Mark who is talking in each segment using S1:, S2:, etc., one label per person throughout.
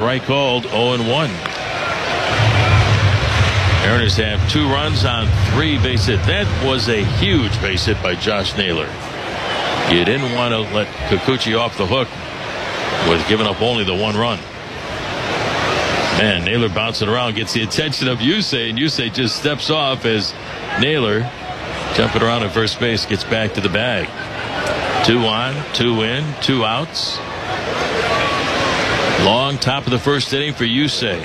S1: strike called, 0-1. Mariners have 2 runs on 3 base hits. That was a huge base hit by Josh Naylor. You didn't want to let Kikuchi off the hook with giving up only the 1 run. Man, Naylor bouncing around gets the attention of Yusei, and Yusei just steps off as Naylor, jumping around at first base, gets back to the bag. 2 on, 2 in, 2 outs. Long top of the first inning for Yusei.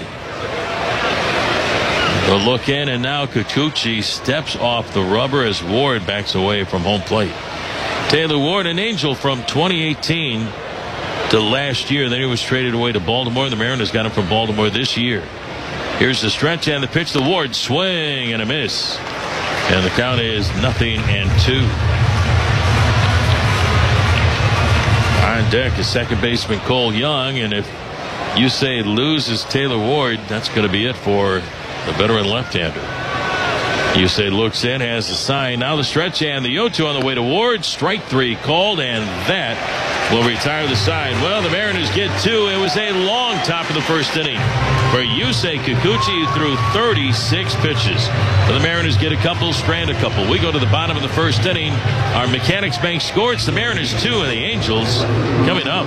S1: The look in, and now Kikuchi steps off the rubber as Ward backs away from home plate. Taylor Ward, an Angel from 2018 to last year. Then he was traded away to Baltimore. The Mariners got him from Baltimore this year. Here's the stretch and the pitch to Ward. Swing and a miss. And the count is 0-2. On deck is second baseman Cole Young. And if Yusei loses Taylor Ward, that's going to be it for the veteran left-hander. Yusei looks in, has the sign. Now the stretch and the 0-2 on the way to Ward. Strike 3 called, and that will retire the side. Well, the Mariners get 2. It was a long top of the first inning for Yusei Kikuchi, who threw 36 pitches. But the Mariners get a couple, strand a couple. We go to the bottom of the first inning. Our Mechanics Bank score. It's the Mariners 2 and the Angels coming up.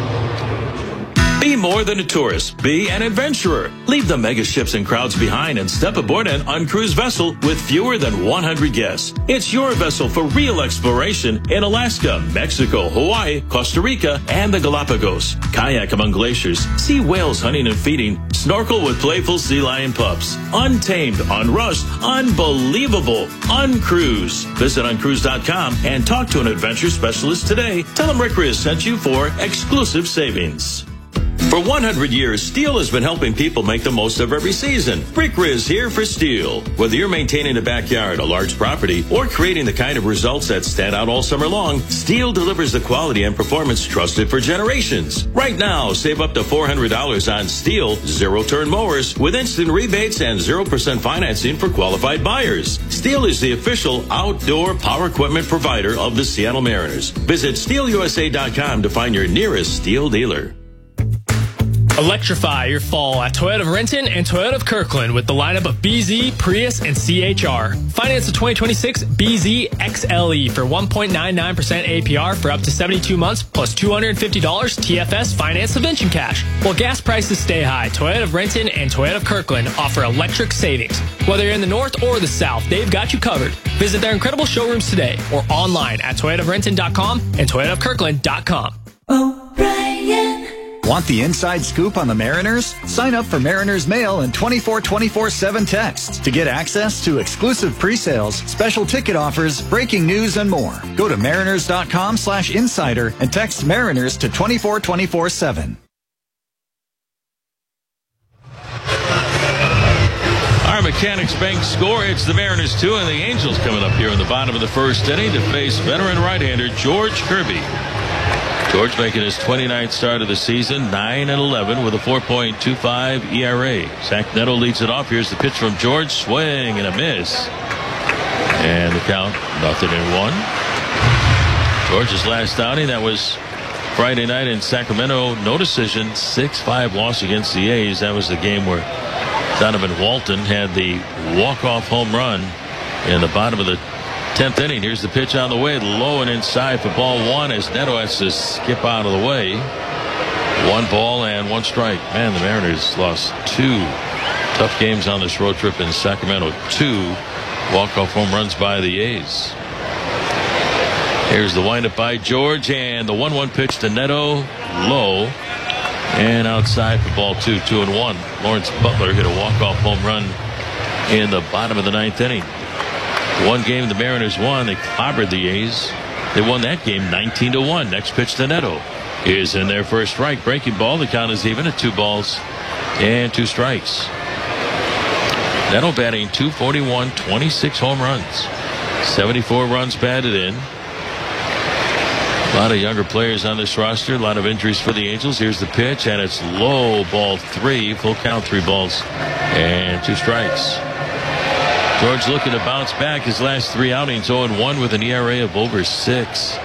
S2: Be more than a tourist. Be an adventurer. Leave the mega ships and crowds behind and step aboard an uncruised vessel with fewer than 100 guests. It's your vessel for real exploration in Alaska, Mexico, Hawaii, Costa Rica, and the Galapagos. Kayak among glaciers. See whales hunting and feeding. Snorkel with playful sea lion pups. Untamed, unrushed, unbelievable. Uncruise. Visit uncruise.com and talk to an adventure specialist today. Tell them Rick Riz sent you for exclusive savings. For 100 years, Steel has been helping people make the most of every season. Rick Riz here for Steel. Whether you're maintaining a backyard, a large property, or creating the kind of results that stand out all summer long, Steel delivers the quality and performance trusted for generations. Right now, save up to $400 on Steel zero-turn mowers with instant rebates and 0% financing for qualified buyers. Steel is the official outdoor power equipment provider of the Seattle Mariners. Visit SteelUSA.com to find your nearest Steel dealer.
S3: Electrify your fall at Toyota of Renton and Toyota of Kirkland with the lineup of BZ, Prius, and CHR. Finance the 2026 BZ XLE for 1.99% APR for up to 72 months plus $250 TFS finance subvention cash. While gas prices stay high, Toyota of Renton and Toyota of Kirkland offer electric savings. Whether you're in the north or the south, they've got you covered. Visit their incredible showrooms today or online at ToyotaofRenton.com and ToyotaofKirkland.com.
S4: O'Brien.
S5: Want the inside scoop on the Mariners? Sign up for Mariners Mail and 24/7 text to get access to exclusive pre-sales, special ticket offers, breaking news, and more. Go to mariners.com/insider and text Mariners to 24/7.
S1: Our Mechanics Bank score. It's the Mariners 2 and the Angels coming up here in the bottom of the first inning to face veteran right-hander George Kirby. George making his 29th start of the season, 9-11 with a 4.25 ERA. Zach Neto leads it off. Here's the pitch from George. Swing and a miss. And the count, 0-1. George's last outing, that was Friday night in Sacramento. No decision, 6-5 loss against the A's. That was the game where Donovan Walton had the walk-off home run in the bottom of the 10th inning. Here's the pitch on the way, low and inside for ball 1 as Neto has to skip out of the way. 1 ball and 1 strike. Man, the Mariners lost 2 tough games on this road trip in Sacramento. 2 walk-off home runs by the A's. Here's the windup by George and the 1-1 pitch to Neto, low and outside for ball 2, 2-1. Lawrence Butler hit a walk-off home run in the bottom of the 9th inning. One game the Mariners won, they clobbered the A's. They won that game 19-1. Next pitch to Neto is in their first strike. Breaking ball. The count is even at 2 balls and 2 strikes. Neto batting .241, 26 home runs, 74 runs batted in. A lot of younger players on this roster. A lot of injuries for the Angels. Here's the pitch, and it's low, ball 3. Full count, 3 balls and 2 strikes. George looking to bounce back. His last 3 outings, 0-1 with an ERA of over 6.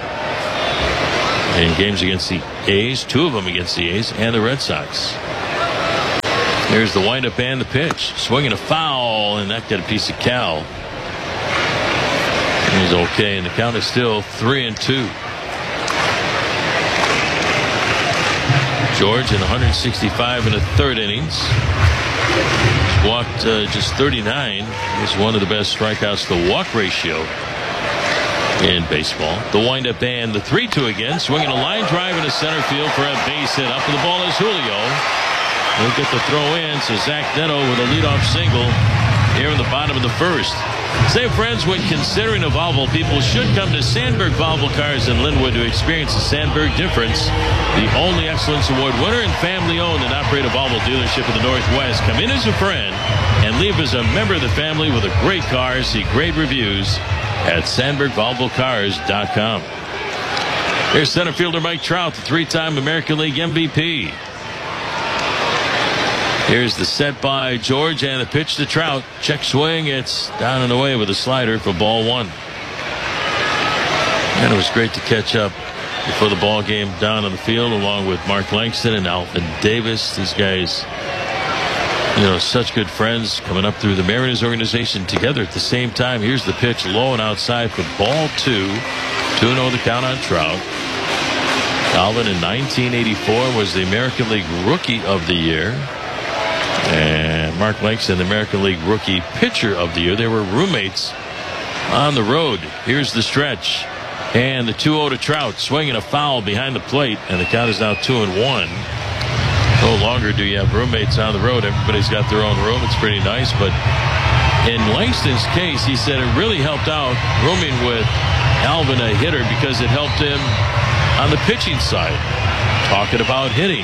S1: In games against the A's, 2 of them against the A's and the Red Sox. Here's the windup and the pitch. Swinging a foul, and that got a piece of Cal. He's okay, and the count is still 3-2. George in 165 in the third innings. He's walked just 39. He's one of the best strikeouts to walk ratio in baseball. The windup and the 3-2 again. Swinging a line drive into center field for a base hit. Up, and the ball is Julio. He'll get the throw in. So Zach Neto with a leadoff single here in the bottom of the first. Say, friends, when considering a Volvo, people should come to Sandberg Volvo Cars in Linwood to experience the Sandberg difference. The only Excellence Award winner and family-owned and operated Volvo dealership in the Northwest. Come in as a friend and leave as a member of the family with a great car. See great reviews at SandbergVolvoCars.com. Here's center fielder Mike Trout, the three-time American League MVP. Here's the set by George and the pitch to Trout. Check swing. It's down and away with a slider for ball one. And it was great to catch up before the ball game down on the field along with Mark Langston and Alvin Davis. These guys, you know, such good friends coming up through the Mariners organization together at the same time. Here's the pitch low and outside for ball two. 2-0 the count on Trout. Alvin in 1984 was the American League Rookie of the Year. And Mark Langston, the American League Rookie Pitcher of the Year. They were roommates on the road. Here's the stretch. And the 2-0 to Trout. Swinging a foul behind the plate. And the count is now 2-1. No longer do you have roommates on the road. Everybody's got their own room. It's pretty nice. But in Langston's case, he said it really helped out rooming with Alvin, a hitter, because it helped him on the pitching side. Talking about hitting.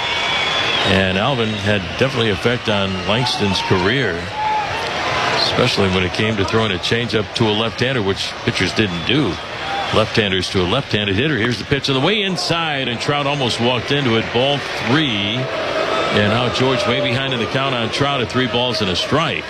S1: And Alvin had definitely effect on Langston's career, especially when it came to throwing a changeup to a left-hander, which pitchers didn't do. Left-handers to a left-handed hitter. Here's the pitch on the way inside, and Trout almost walked into it. Ball three. And now George way behind in the count on Trout at 3 balls and a strike.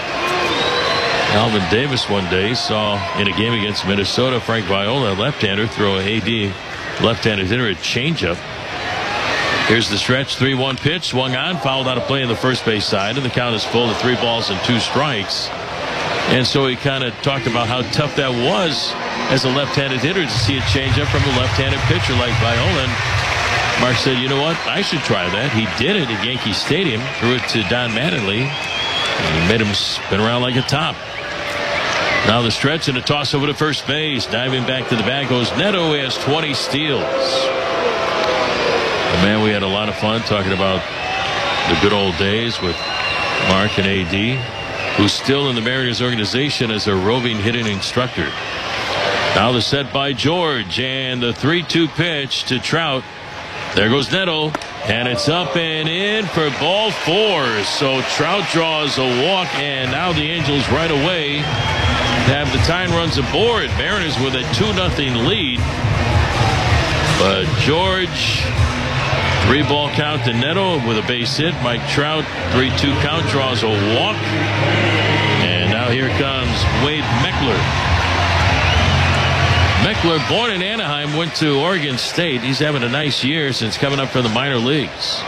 S1: Alvin Davis one day saw in a game against Minnesota Frank Viola, a left-hander, throw an AD left-handed hitter a changeup. Here's the stretch. 3-1 pitch. Swung on. Fouled out of play in the first base side. And the count is full of 3 balls and 2 strikes. And so he kind of talked about how tough that was as a left-handed hitter to see a changeup from a left-handed pitcher like Viola. Mark said, you know what? I should try that. He did it at Yankee Stadium. Threw it to Don Mattingly. And he made him spin around like a top. Now the stretch and a toss over to first base. Diving back to the bag goes Neto. He has 20 steals. Man, we had a lot of fun talking about the good old days with Mark and AD, who's still in the Mariners organization as a roving hitting instructor. Now the set by George and the 3-2 pitch to Trout. There goes Neto, and it's up and in for ball 4. So Trout draws a walk, and now the Angels right away have the tying runs aboard. Mariners with a 2-0 lead. But George, 3-ball count to Neto with a base hit. Mike Trout, 3-2 count, draws a walk. And now here comes Wade Meckler. Meckler, born in Anaheim, went to Oregon State. He's having a nice year since coming up from the minor leagues.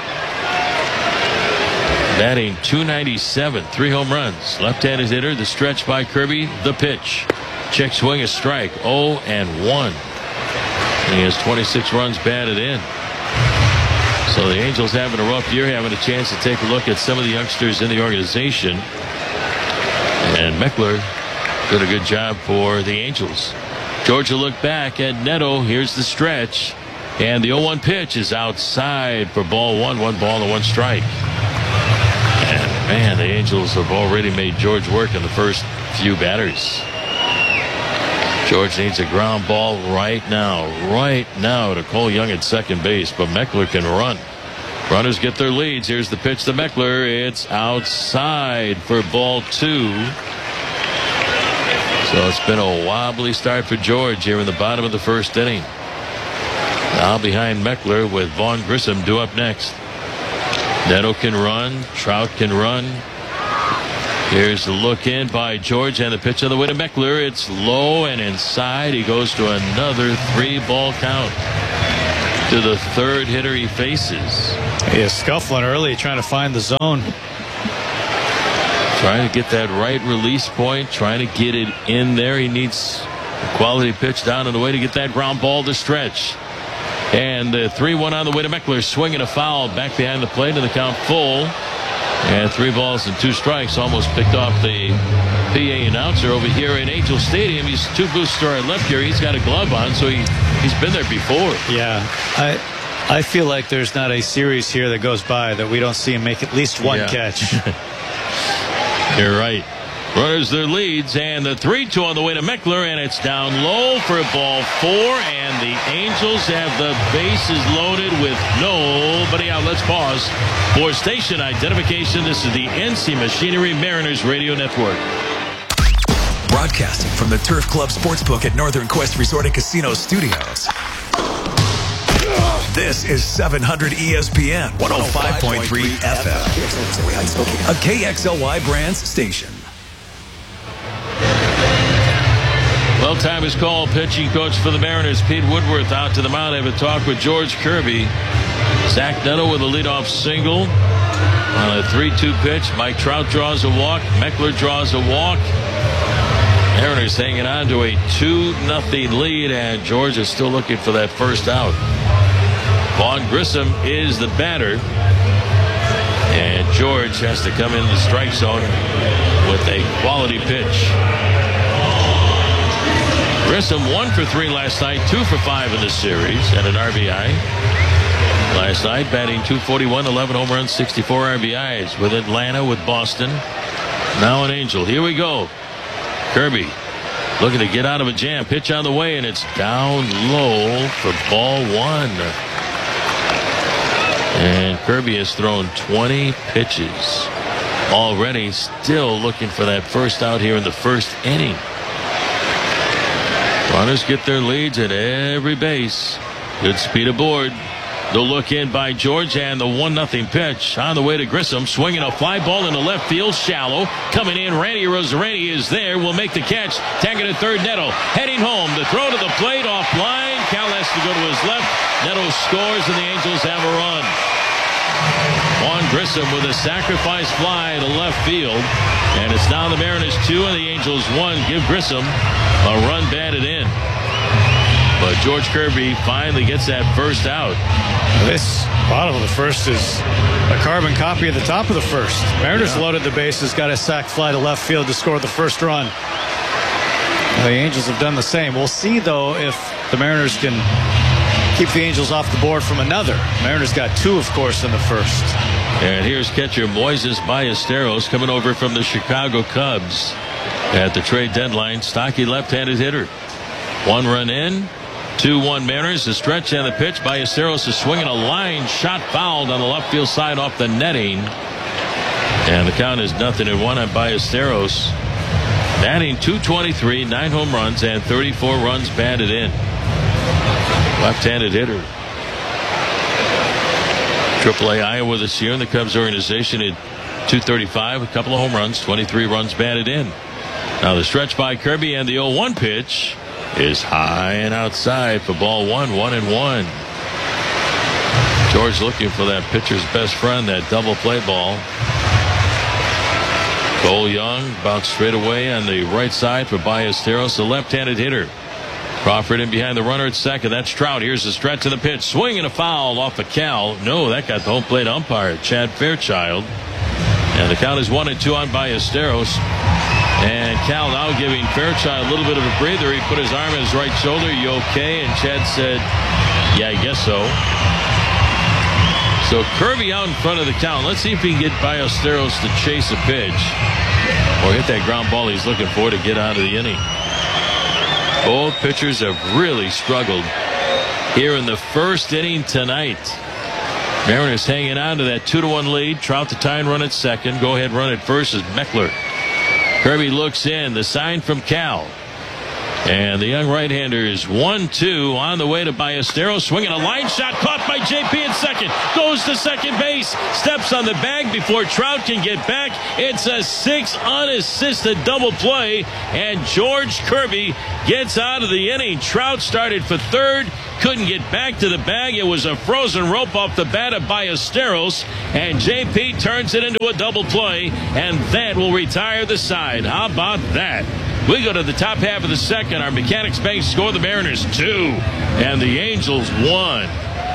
S1: Batting .297, 3 home runs. Left-handed hitter, the stretch by Kirby, the pitch. Check swing, a strike, 0-1. And he has 26 runs batted in. So the Angels having a rough year, having a chance to take a look at some of the youngsters in the organization. And Meckler did a good job for the Angels. George will look back at Neto. Here's the stretch. And the 0-1 pitch is outside for ball 1. 1 ball and 1 strike. And man, the Angels have already made George work in the first few batters. George needs a ground ball right now to Cole Young at second base, but Meckler can run. Runners get their leads. Here's the pitch to Meckler. It's outside for ball 2. So it's been a wobbly start for George here in the bottom of the first inning. Now behind Meckler with Vaughn Grissom due up next. Neto can run. Trout can run. Here's the look in by George and the pitch on the way to Meckler. It's low and inside. He goes to another 3-ball count to the third hitter he faces.
S6: He is scuffling early, trying to find the zone.
S1: Trying to get that right release point, trying to get it in there. He needs a quality pitch down on the way to get that ground ball to Stretch. And 3-1 on the way to Meckler, swinging a foul back behind the plate, and the count full. And 3 balls and 2 strikes, almost picked off the PA announcer over here in Angel Stadium. He's 2 booths to our left here. He's got a glove on, so he's been there before.
S6: Yeah, I feel like there's not a series here that goes by that we don't see him make at least one catch.
S1: You're right. Runners their leads, and the 3-2 on the way to Meckler, and it's down low for ball 4, and the Angels have the bases loaded with nobody out. Let's pause for station identification. This is the NC Machinery Mariners Radio Network.
S7: Broadcasting from the Turf Club Sportsbook at Northern Quest Resort and Casino Studios. This is 700 ESPN 105.3 FM, a KXLY Brands station.
S1: Well, time is called. Pitching coach for the Mariners, Pete Woodworth, out to the mound. Have a talk with George Kirby. Zach Neto with a leadoff single on a 3-2 pitch. Mike Trout draws a walk. Meckler draws a walk. Mariners hanging on to a 2-0 lead, and George is still looking for that first out. Vaughn Grissom is the batter, and George has to come in the strike zone with a quality pitch. Grissom 1 for 3 last night, 2 for 5 in the series, and an RBI. Last night, batting .241, 11 home runs, 64 RBIs with Atlanta, with Boston. Now an Angel. Here we go. Kirby looking to get out of a jam. Pitch on the way, and it's down low for ball 1. And Kirby has thrown 20 pitches already, still looking for that first out here in the first inning. Runners get their leads at every base. Good speed aboard. The look in by George, and the 1-0 pitch on the way to Grissom, swinging a fly ball into left field, shallow. Coming in, Randy Rosareni is there, will make the catch. Tagging at third, Neto heading home. The throw to the plate, offline. Cal has to go to his left. Neto scores, and the Angels have a run. Vaughn Grissom with a sacrifice fly to left field, and it's now the Mariners 2 and the Angels 1. Give Grissom a run batted in, but George Kirby finally gets that first out.
S6: This bottom of the first is a carbon copy of the top of the first. Mariners loaded the bases, got a sac fly to left field to score the first run. The Angels have done the same. We'll see, though, if the Mariners can keep the Angels off the board from another. Mariners got 2, of course, in the first.
S1: And here's catcher Moises Ballesteros coming over from the Chicago Cubs at the trade deadline. Stocky left-handed hitter. 1 run in, 2-1 Mariners. The stretch and the pitch. Ballesteros is swinging a line shot, fouled on the left field side off the netting. And the count is 0-1 on Ballesteros. Batting .223, 9 home runs, and 34 runs batted in. Left-handed hitter. AAA Iowa this year in the Cubs organization at .235, a couple of home runs, 23 runs batted in. Now the stretch by Kirby, and the 0-1 pitch is high and outside for ball 1, 1-1. George looking for that pitcher's best friend, that double play ball. Cole Young bounced straight away on the right side for Ballesteros, the left-handed hitter. Crawford in behind the runner at second. That's Trout. Here's the stretch of the pitch. Swing and a foul off of Cal. No, that got the home plate umpire, Chad Fairchild. And the count is 1-2 on Ballesteros. And Cal now giving Fairchild a little bit of a breather. He put his arm on his right shoulder. You okay? And Chad said, yeah, I guess so. So Kirby out in front of the count. Let's see if he can get Ballesteros to chase a pitch or hit that ground ball he's looking for to get out of the inning. Both pitchers have really struggled here in the first inning tonight. Mariners hanging on to that 2-1 lead. Trout the tying run at second. Go ahead run at first is Meckler. Kirby looks in. The sign from Cal. And the young right-hander is 1-2 on the way to Ballesteros, swinging a line shot, caught by JP at second, goes to second base, steps on the bag before Trout can get back. It's a 6 unassisted double play, and George Kirby gets out of the inning. Trout started for third, couldn't get back to the bag. It was a frozen rope off the bat of Ballesteros, and JP turns it into a double play, and that will retire the side. How about that? We go to the top half of the second. Our Mechanics Bank score, the Mariners 2 and the Angels 1.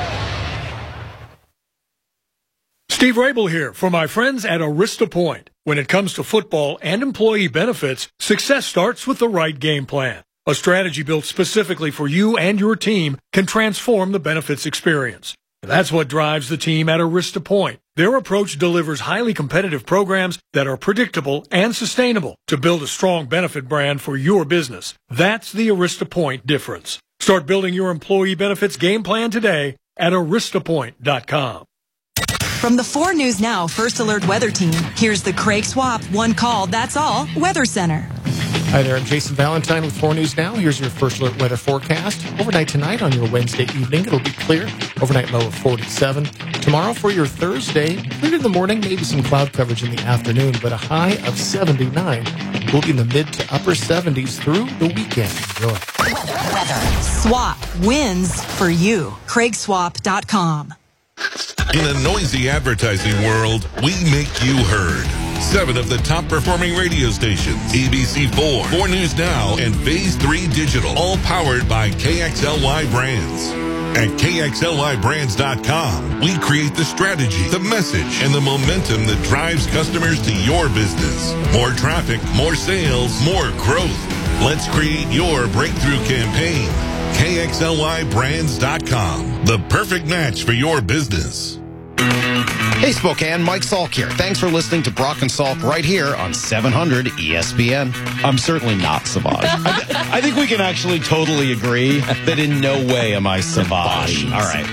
S8: Steve Rabel here for my friends at Arista Point. When it comes to football and employee benefits, success starts with the right game plan. A strategy built specifically for you and your team can transform the benefits experience. That's what drives the team at Arista Point. Their approach delivers highly competitive programs that are predictable and sustainable to build a strong benefit brand for your business. That's the Arista Point difference. Start building your employee benefits game plan today at aristapoint.com.
S9: From the 4 News Now First Alert Weather Team, here's the Craig Swap One Call, That's All Weather Center.
S10: Hi there, I'm Jason Valentine with 4 News Now. Here's your First Alert weather forecast. Overnight tonight on your Wednesday evening, it'll be clear. Overnight low of 47. Tomorrow for your Thursday, clear in the morning, maybe some cloud coverage in the afternoon, but a high of 79. We'll be in the mid to upper 70s through the weekend. Enjoy.
S9: Weather. Swap wins for you. CraigSwap.com.
S11: In a noisy advertising world, we make you heard. 7 of the top performing radio stations, ABC4, 4 News Now, and Phase 3 Digital, all powered by KXLY Brands. At KXLYBrands.com, we create the strategy, the message, and the momentum that drives customers to your business. More traffic, more sales, more growth. Let's create your breakthrough campaign. KXLYBrands.com, the perfect match for your business.
S12: Hey Spokane, Mike Salk here. Thanks for listening to Brock and Salk right here on 700 ESPN. I'm certainly not Savage. I think we can actually totally agree that in no way am I Savage. All right.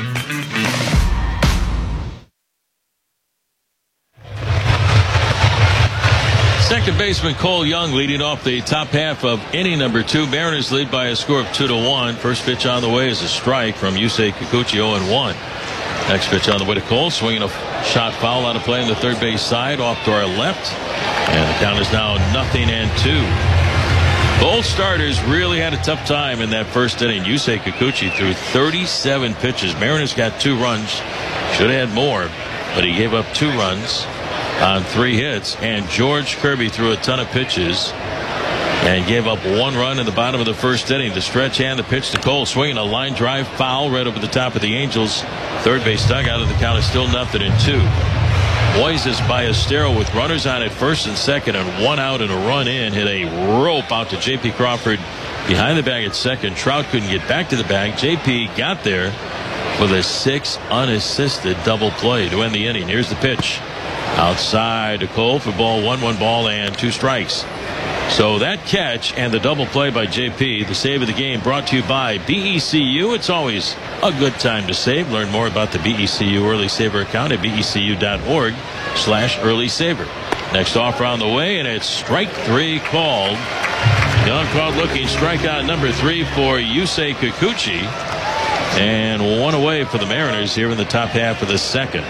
S1: Second baseman Cole Young leading off the top half of inning number 2. Mariners lead by a score of 2-1. First pitch on the way is a strike from Yusei Kikuchi, 0-1. Next pitch on the way to Cole, swinging a shot foul out of play on the third base side, off to our left. And the count is now 0-2. Both starters really had a tough time in that first inning. Yusei Kikuchi threw 37 pitches. Mariners got 2 runs. Should have had more, but he gave up 2 runs on 3 hits. And George Kirby threw a ton of pitches and gave up 1 run in the bottom of the first inning. The stretch and the pitch to Cole, swinging a line drive foul right over the top of the Angels third base dugout, and the count is still 0-2. Moises Ballesteros with runners on at first and second and 1 out and a run in, hit a rope out to J.P. Crawford behind the bag at second. Trout couldn't get back to the bag. J.P. got there with a 6 unassisted double play to end the inning. Here's the pitch outside to Cole for ball 1 ball and 2 strikes. So that catch and the double play by JP, the save of the game, brought to you by BECU. It's always a good time to save. Learn more about the BECU Early Saver account at becu.org/Early Saver. Next offer on the way, and it's strike 3 called. Young called looking, strikeout number 3 for Yusei Kikuchi. And 1 away for the Mariners here in the top half of the second.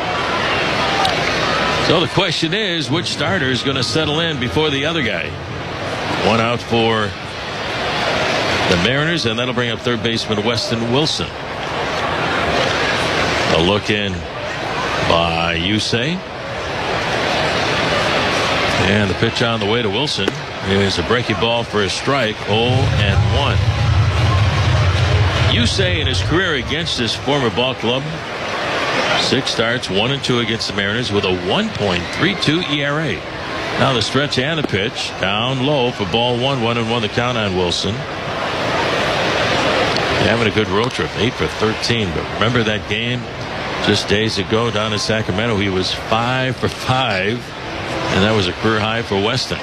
S1: So the question is, which starter is going to settle in before the other guy? 1 out for the Mariners, and that'll bring up third baseman Weston Wilson. A look in by Yusei. And the pitch on the way to Wilson is a breaking ball for a strike, 0-1. Yusei in his career against his former ball club, 6 starts, 1-2 against the Mariners with a 1.32 ERA. Now the stretch and the pitch down low for ball 1-1 the count on Wilson. Having a good road trip, 8 for 13. But remember that game just days ago down in Sacramento? He was 5 for 5, and that was a career high for Weston.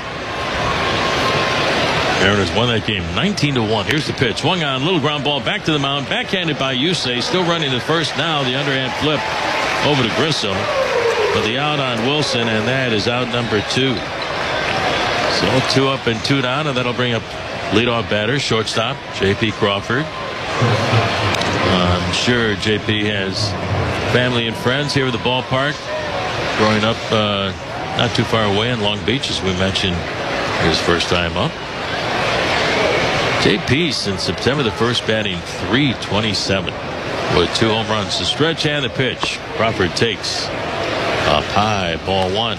S1: Mariners won that game 19-1. Here's the pitch. Swung on, little ground ball back to the mound. Backhanded by Yusei. Still running the first now. The underhand flip over to Grissom. But the out on Wilson, and that is out number 2. So 2 up and 2 down, and that'll bring up leadoff batter, shortstop, J.P. Crawford. I'm sure J.P. has family and friends here at the ballpark. Growing up not too far away in Long Beach, as we mentioned, his first time up. J.P. since September the 1st batting .327 with 2 home runs. The stretch and the pitch. Crawford takes up high, ball 1.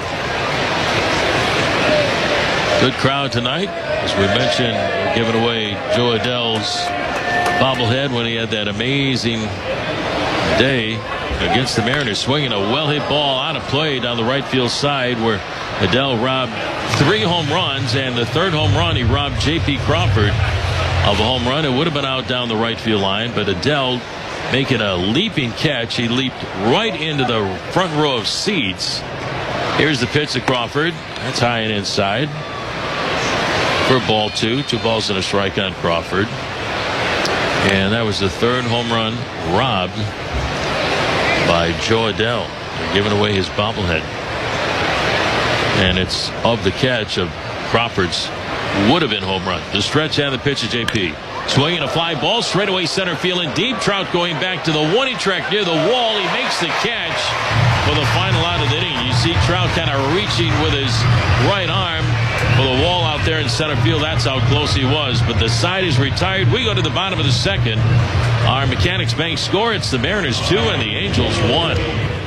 S1: Good crowd tonight. As we mentioned, we're giving away Joe Adell's bobblehead when he had that amazing day against the Mariners, swinging a well-hit ball out of play down the right field side where Adell robbed 3 home runs, and the 3rd home run he robbed J.P. Crawford of a home run. It would have been out down the right field line, but Adell making a leaping catch. He leaped right into the front row of seats. Here's the pitch to Crawford. That's high and inside for ball 2. 2 balls and a strike on Crawford. And that was the 3rd home run robbed by Joe Adell. They're giving away his bobblehead. And it's of the catch of Crawford's would have been home run. The stretch and the pitch to J.P. Swinging a fly ball straight away center field and deep. Trout going back to the 1 track near the wall. He makes the catch for the final out of the inning. You see Trout kind of reaching with his right arm for the wall out there in center field. That's how close he was. But the side is retired. We go to the bottom of the 2nd. Our Mechanics Bank score. It's the Mariners 2 and the Angels 1.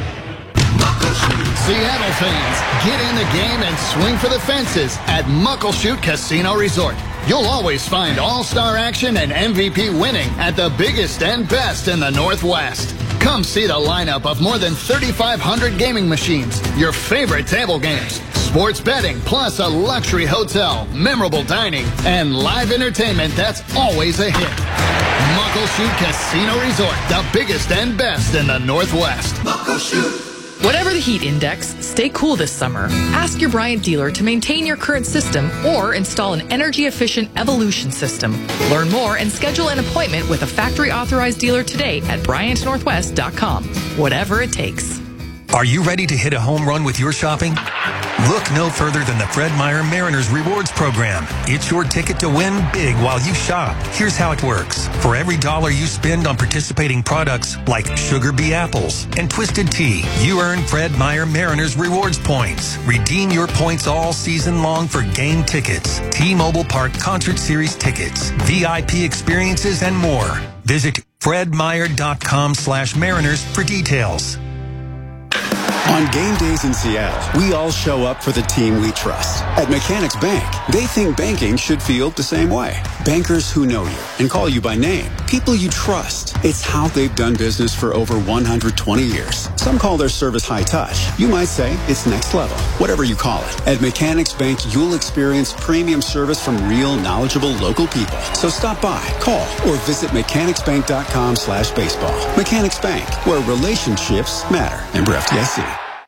S13: Seattle fans, get in the game and swing for the fences at Muckleshoot Casino Resort. You'll always find all-star action and MVP winning at the biggest and best in the Northwest. Come see the lineup of more than 3,500 gaming machines, your favorite table games, sports betting, plus a luxury hotel, memorable dining, and live entertainment that's always a hit. Muckleshoot Casino Resort, the biggest and best in the Northwest. Muckleshoot.
S14: Whatever the heat index, stay cool this summer. Ask your Bryant dealer to maintain your current system or install an energy-efficient Evolution system. Learn more and schedule an appointment with a factory-authorized dealer today at BryantNorthwest.com. Whatever it takes.
S7: Are you ready to hit a home run with your shopping? Look no further than the Fred Meyer Mariners Rewards Program. It's your ticket to win big while you shop. Here's how it works. For every $1 you spend on participating products like Sugar Bee Apples and Twisted Tea, you earn Fred Meyer Mariners Rewards points. Redeem your points all season long for game tickets, T-Mobile Park Concert Series tickets, VIP experiences, and more. Visit fredmeyer.com/Mariners for details.
S15: On game days in Seattle, we all show up for the team we trust. At Mechanics Bank, they think banking should feel the same way. Bankers who know you and call you by name. People you trust. It's how they've done business for over 120 years. Some call their service high touch. You might say it's next level. Whatever you call it. At Mechanics Bank, you'll experience premium service from real, knowledgeable local people. So stop by, call, or visit mechanicsbank.com/baseball. Mechanics Bank, where relationships matter. Member FDIC.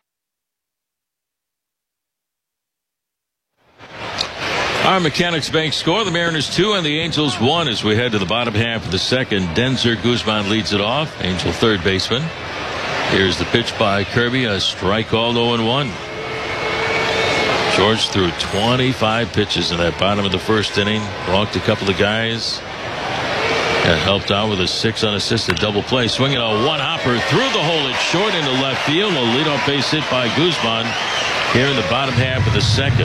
S1: Our Mechanics Bank score, the Mariners 2 and the Angels 1 as we head to the bottom half of the 2nd. Denzer Guzman leads it off, Angel third baseman. Here's the pitch by Kirby, a strike called 0-1. George threw 25 pitches in that bottom of the 1st inning, walked a couple of guys, and helped out with a 6 unassisted double play. Swinging a one-hopper through the hole at short into left field. A leadoff base hit by Guzman here in the bottom half of the 2nd.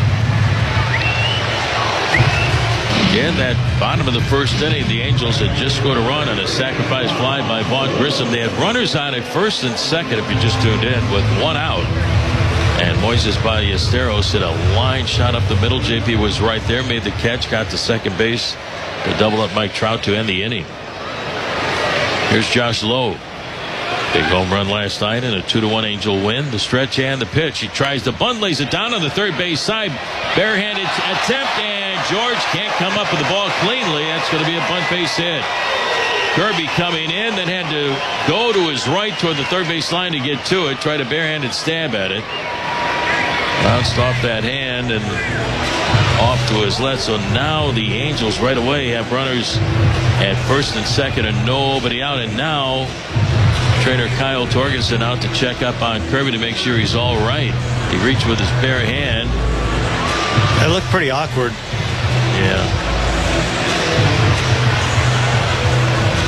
S1: In that bottom of the 1st inning, the Angels had just scored a run on a sacrifice fly by Vaughn Grissom. They had runners on at 1st and 2nd, if you just tuned in, with 1 out. And Moises Ballesteros hit a line shot up the middle. JP was right there, made the catch, got to second base to double up Mike Trout to end the inning. Here's Josh Lowe. Big home run last night in a 2-1 Angel win. The stretch and the pitch. He tries to bunt, lays it down on the third base side. Barehanded attempt, and George can't come up with the ball cleanly. That's going to be a bunt base hit. Kirby coming in, then had to go to his right toward the third base line to get to it. Tried a barehanded stab at it. Bounced off that hand and off to his left. So now the Angels right away have runners at 1st and 2nd and nobody out. And now trainer Kyle Torgerson out to check up on Kirby to make sure he's all right. He reached with his bare hand.
S6: That looked pretty awkward.
S1: Yeah.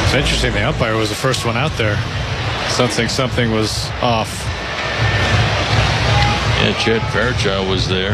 S6: It's interesting. The umpire was the first one out there, sensing something was off.
S1: And Chet Fairchild was there.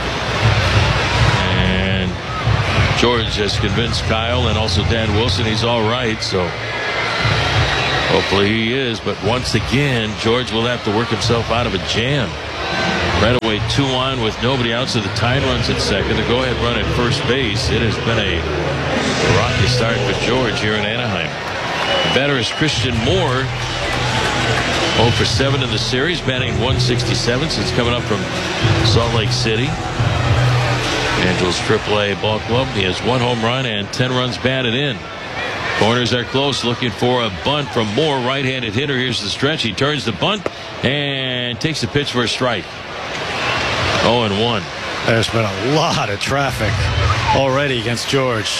S1: And George has convinced Kyle and also Dan Wilson he's all right. So hopefully he is. But once again, George will have to work himself out of a jam. Right away, 2 on with nobody out, so the tie runs at second. The go-ahead run at first base. It has been a rocky start for George here in Anaheim. The batter is Christian Moore. 0 for 7 in the series, batting 167 since coming up from Salt Lake City. Angels AAA ball club. He has 1 home run and 10 runs batted in. Corners are close, looking for a bunt from Moore, right-handed hitter. Here's the stretch. He turns the bunt and takes the pitch for a strike. 0-1.
S6: There's been a lot of traffic already against George.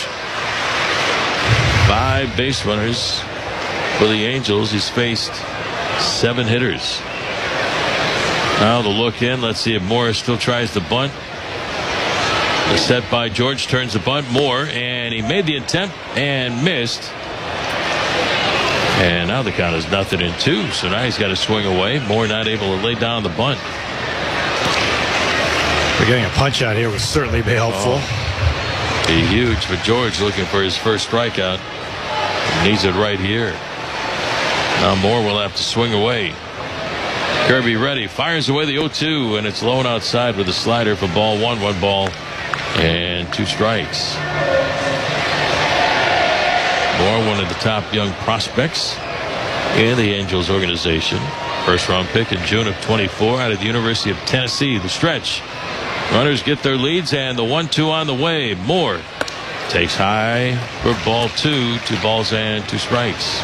S1: 5 base runners for the Angels. He's faced 7 hitters. Now the look in. Let's see if Moore still tries the bunt. The set by George, turns the bunt. Moore, and he made the attempt and missed. And now the count is 0-2. So now he's got to swing away. Moore not able to lay down the bunt.
S6: But getting a punch out here would certainly be helpful.
S1: Be huge for George, looking for his first strikeout. He needs it right here. Now Moore will have to swing away. Kirby ready, fires away the 0-2, and it's low and outside with a slider for ball 1. 1 ball and 2 strikes. Moore, one of the top young prospects in the Angels organization. First round pick in June of 24 out of the University of Tennessee. The stretch. Runners get their leads, and the 1-2 on the way. Moore takes high for ball 2. 2 balls and 2 strikes.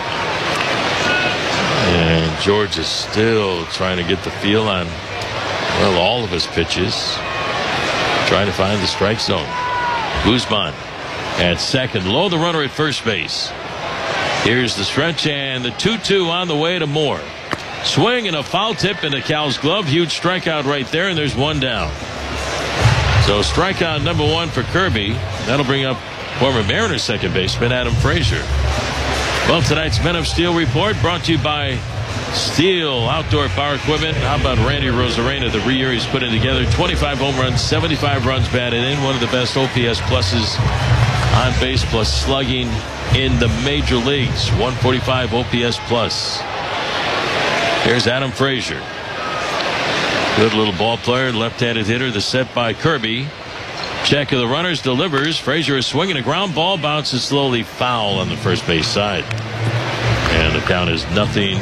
S1: And George is still trying to get the feel on, well, all of his pitches. Trying to find the strike zone. Guzman at second. Low the runner at first base. Here's the stretch, and the 2-2 on the way to Moore. Swing and a foul tip into Cal's glove. Huge strikeout right there, and there's 1 down. So strikeout number 1 for Kirby. That'll bring up former Mariners second baseman Adam Frazier. Well, tonight's Men of Steel report brought to you by Steel Outdoor Power Equipment. How about Randy Rosarena? The year he's putting together 25 home runs, 75 runs batted in. One of the best OPS pluses on base plus slugging in the major leagues. 145 OPS plus. Here's Adam Frazier. Good little ball player, left-handed hitter. The set by Kirby. Check of the runners, delivers. Frazier is swinging a ground ball, bounces slowly foul on the first base side. And the count is 0-1.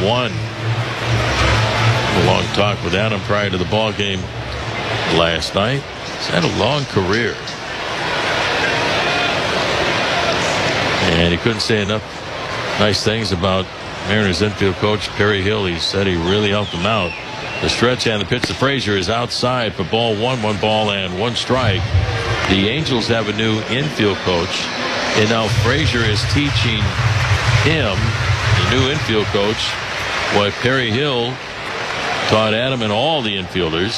S1: A long talk with Adam prior to the ball game last night. He's had a long career. And he couldn't say enough nice things about Mariners infield coach Perry Hill. He said he really helped him out. The stretch and the pitch to Frazier is outside for ball 1. 1 ball and 1 strike. The Angels have a new infield coach, and now Frazier is teaching him, the new infield coach, what Perry Hill taught Adam and all the infielders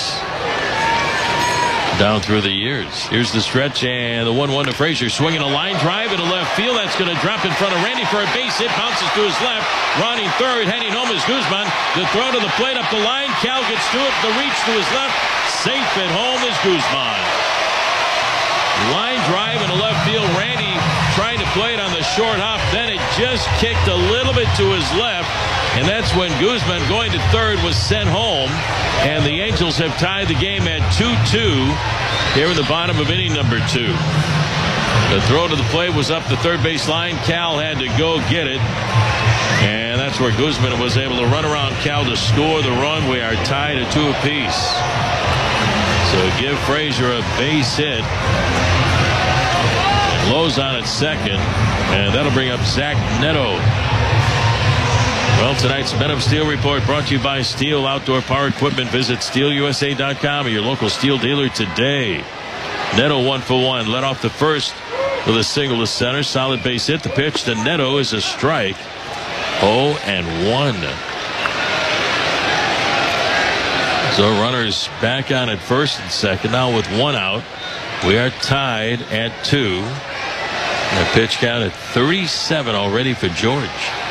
S1: down through the years. Here's the stretch and the 1-1 to Frazier, swinging a line drive into left field. That's going to drop in front of Randy for a base hit. Bounces to his left. Ronnie third. Heading home is Guzman. The throw to the plate up the line. Cal gets to it. The reach to his left. Safe at home is Guzman. Line drive into left field. Randy trying to play it on the short hop. Then it just kicked a little bit to his left. And that's when Guzman, going to third, was sent home. And the Angels have tied the game at 2-2 here in the bottom of inning number 2. The throw to the plate was up the third base line. Cal had to go get it. And that's where Guzman was able to run around Cal to score the run. We are tied at 2 apiece. So give Frazier a base hit. Lowe's on at second. And that'll bring up Zach Neto. Well, tonight's Men of Steel report brought to you by Steel Outdoor Power Equipment. Visit SteelUSA.com or your local Steel dealer today. Neto 1 for 1. Led off the first with a single to center. Solid base hit. The pitch to Neto is a strike. 0-1. So runners back on at first and second. Now with 1 out. We are tied at 2. A pitch count at 37 already for George.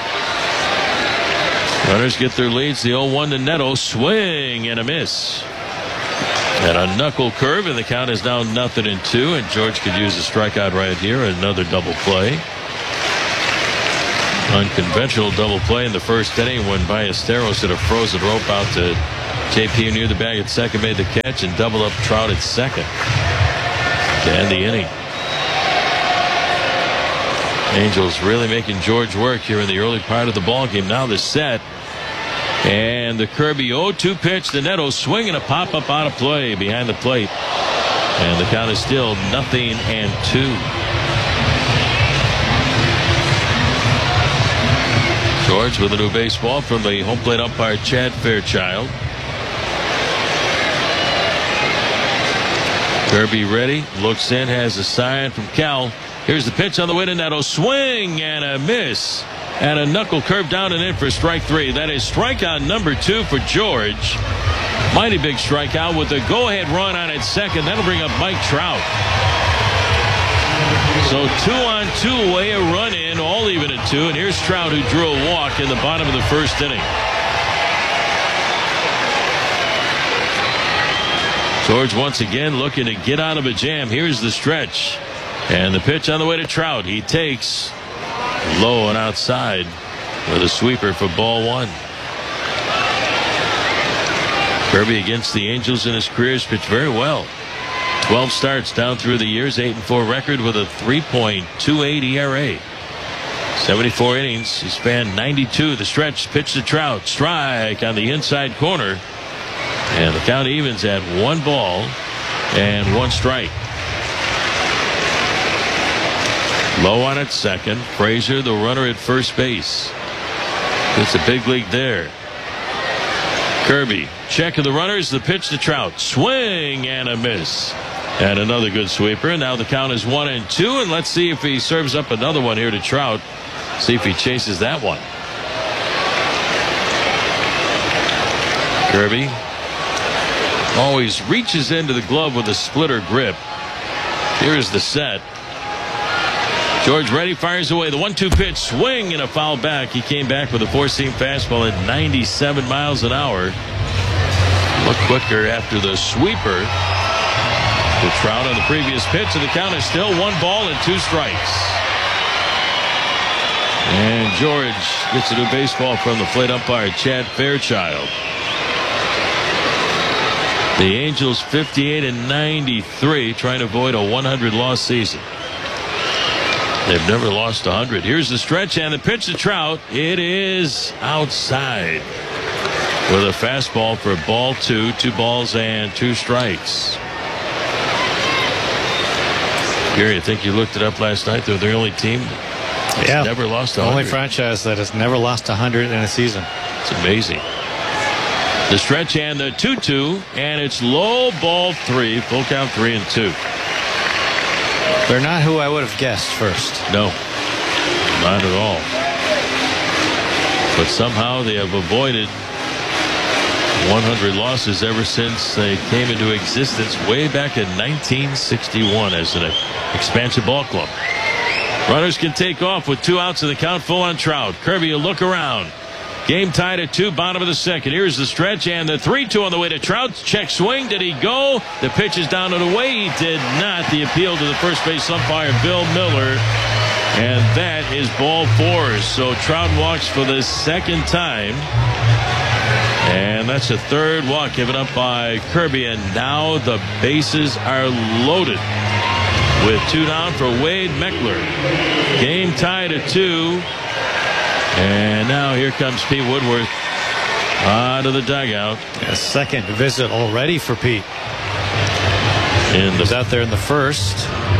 S1: Runners get their leads. The 0-1 to Neto. Swing and a miss. And a knuckle curve, and the count is now 0-2. And George could use a strikeout right here. Another double play. Unconventional double play in the first inning when Ballesteros hit a frozen rope out to JP near the bag at second, made the catch, and doubled up Trout at second to end the inning. Angels really making George work here in the early part of the ball game. Now the set. And the Kirby 0-2 pitch to Neto. Swing and a pop-up out of play behind the plate. And the count is still 0-2. George with a new baseball from the home plate umpire Chad Fairchild. Kirby ready. Looks in. Has a sign from Cal. Here's the pitch on the way to Neto. Swing and a miss. And a knuckle curve down and in for strike 3. That is strikeout number 2 for George. Mighty big strikeout with a go-ahead run on at second. That'll bring up Mike Trout. So 2-on-2 away, a run in, all even at 2. And here's Trout, who drew a walk in the bottom of the first inning. George once again looking to get out of a jam. Here's the stretch. And the pitch on the way to Trout. He takes low and outside with a sweeper for ball 1. Kirby against the Angels in his career has pitched very well. 12 starts down through the years, 8-4 record with a 3.28 ERA. 74 innings. He spanned 92. The stretch, pitch to Trout. Strike on the inside corner. And the count evens at 1 ball and 1 strike. Low on at second. Frazier, the runner at first base. It's a big league there. Kirby, check of the runners. The pitch to Trout. Swing and a miss. And another good sweeper. Now the count is 1-2. And let's see if he serves up another one here to Trout. See if he chases that one. Kirby always reaches into the glove with a splitter grip. Here's the set. George ready, fires away. The 1-2 pitch, swing and a foul back. He came back with a four-seam fastball at 97 miles an hour. Look quicker after the sweeper to Trout on the previous pitch, and the count is still 1 ball and 2 strikes. And George gets a new baseball from the plate umpire Chad Fairchild. The Angels 58-93, trying to avoid a 100-loss season. They've never lost 100. Here's the stretch and the pitch to Trout. It is outside with a fastball for ball 2. 2 balls and 2 strikes. Gary, I think you looked it up last night. They're the only team that's never lost 100.
S6: Only franchise that has never lost 100 in a season.
S1: It's amazing. The stretch and the 2-2, and it's low, ball 3, full count 3-2.
S6: They're not who I would have guessed first.
S1: No, not at all. But somehow they have avoided 100 losses ever since they came into existence way back in 1961 as an expansion ball club. Runners can take off with 2 outs in the count, full on Trout. Kirby, a look around. Game tied at 2, bottom of the second. Here's the stretch and the 3-2 on the way to Trout. Check swing. Did he go? The pitch is down and away. He did not. The appeal to the first base umpire, Bill Miller. And that is ball 4. So Trout walks for the second time. And that's the 3rd walk given up by Kirby. And now the bases are loaded with 2 down for Wade Meckler. Game tied at 2. And now here comes Pete Woodworth out of the dugout.
S6: A second visit already for Pete.
S1: He
S6: was out there in the first.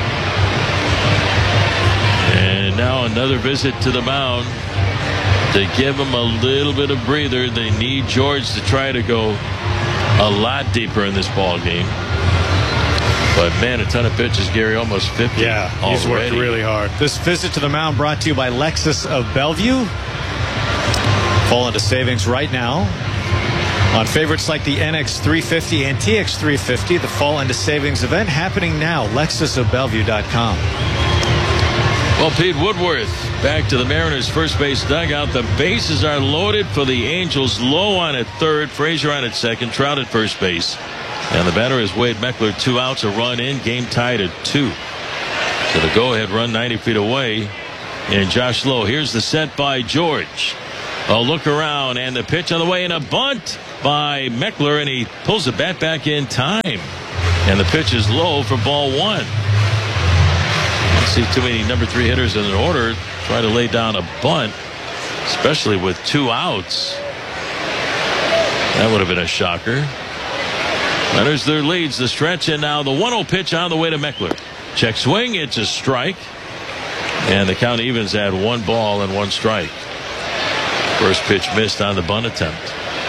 S1: And now another visit to the mound to give him a little bit of breather. They need George to try to go a lot deeper in this ball game. But man, a ton of pitches, Gary, almost 50.
S6: Yeah, he's worked really hard. This visit to the mound brought to you by Lexus of Bellevue. Fall into savings right now on favorites like the NX350 and TX350. The fall into savings event happening now. LexusofBellevue.com.
S1: Well, Pete Woodworth back to the Mariners' first base dugout. The bases are loaded for the Angels. Lowe on at third, Frazier on at second, Trout at first base. And the batter is Wade Meckler. 2 outs, a run in, game tied at 2. So the go-ahead run 90 feet away. And Josh Lowe. Here's the set by George. A look around and the pitch on the way, and a bunt by Meckler, and he pulls the bat back in time. And the pitch is low for ball 1. I see too many number 3 hitters in an order try to lay down a bunt, especially with 2 outs. That would have been a shocker. Runners their leads, the stretch, and now the 1-0 pitch on the way to Meckler. Check swing, it's a strike. And the count evens at 1 ball and 1 strike. First pitch missed on the bunt attempt.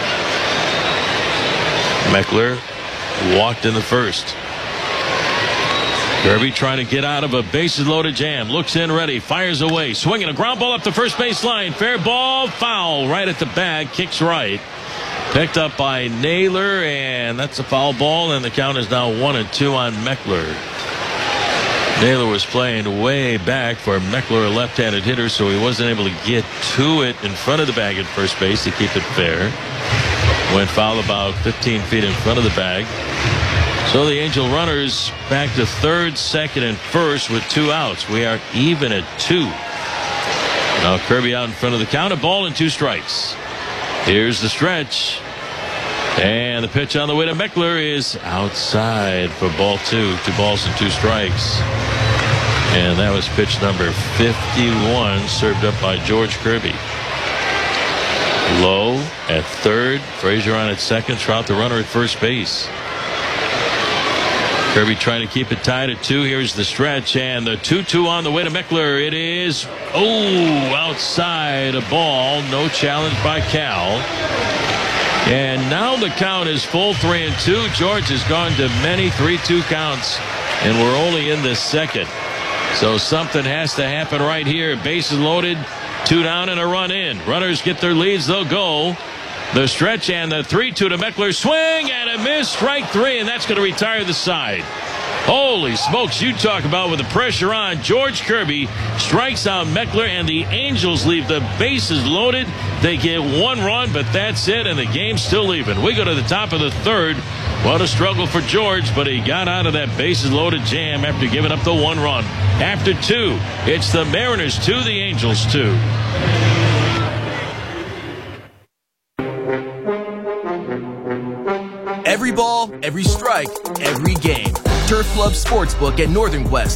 S1: Meckler walked in the first. Kirby trying to get out of a bases loaded jam. Looks in, ready, fires away, swinging a ground ball up the first base line. Fair ball, foul, right at the bag, kicks right. Picked up by Naylor, and that's a foul ball, and the count is now 1-2 on Meckler. Naylor was playing way back for Meckler, a left-handed hitter, so he wasn't able to get to it in front of the bag at first base to keep it fair. Went foul about 15 feet in front of the bag. So the Angel runners back to third, second, and first with 2 outs. We are even at 2. Now Kirby out in front of the count, a ball and 2 strikes. Here's the stretch. And the pitch on the way to Meckler is outside for ball 2. 2 balls and 2 strikes. And that was pitch number 51, served up by George Kirby. Lowe at third, Frazier on at second, Trout the runner at first base. Kirby trying to keep it tied at 2. Here's the stretch, and the 2-2 on the way to Meckler. It is, outside a ball. No challenge by Cal. And now the count is full 3-2. George has gone to many 3-2 counts, and we're only in the second. So something has to happen right here. Bases loaded, 2 down and a run in. Runners get their leads, they'll go. The stretch and the 3-2 to Meckler. Swing and a miss. Strike 3, and that's going to retire the side. Holy smokes, you talk about with the pressure on. George Kirby strikes out Meckler, and the Angels leave the bases loaded. They get 1 run, but that's it, and the game's still even. We go to the top of the third. What a struggle for George, but he got out of that bases loaded jam after giving up the 1 run. After 2, it's the Mariners 2, the Angels 2.
S16: Every ball, every strike, every game. Turf Club Sportsbook at Northern Quest.